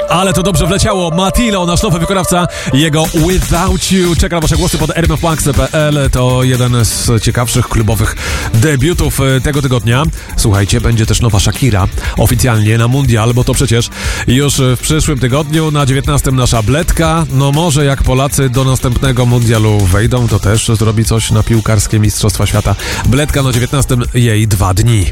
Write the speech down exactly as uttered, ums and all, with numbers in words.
Ale to dobrze wleciało. Matilo, nasz nowy wykonawca, jego Without You. Czeka na wasze głosy pod r m f max kropka p l. To jeden z ciekawszych klubowych debiutów tego tygodnia. Słuchajcie, będzie też nowa Shakira oficjalnie na mundial, bo to przecież już w przyszłym tygodniu na dziewiętnastym nasza Bledka. No może jak Polacy do następnego mundialu wejdą, to też zrobi coś na piłkarskie Mistrzostwa Świata. Bledka na dziewiętnastym jej dwa dni.